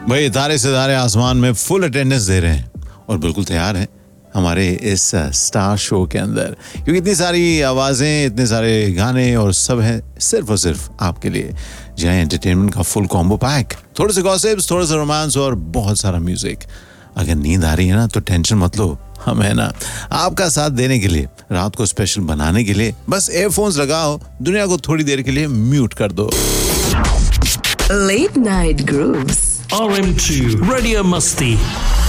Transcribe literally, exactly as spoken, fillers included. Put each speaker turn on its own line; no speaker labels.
भाई तारे सितारे आसमान में फुल अटेंडेंस दे रहे हैं और बिल्कुल तैयार हैं हमारे इस स्टार शो के अंदर, क्योंकि इतनी सारी आवाजें, इतने सारे गाने और सब है सिर्फ और सिर्फ आपके लिए। जी हाँ, एंटरटेनमेंट का फुल कॉम्बो पैक, थोड़े से गॉसिप्स, थोड़ा सा रोमांस और बहुत सारा म्यूजिक। अगर नींद आ रही है ना तो टेंशन मत लो, हम है ना आपका साथ देने के लिए, रात को स्पेशल बनाने के लिए। बस एयरफोन्स लगाओ, दुनिया को थोड़ी देर के लिए म्यूट कर दो।
Late Night Grooves
R M two Radio Musty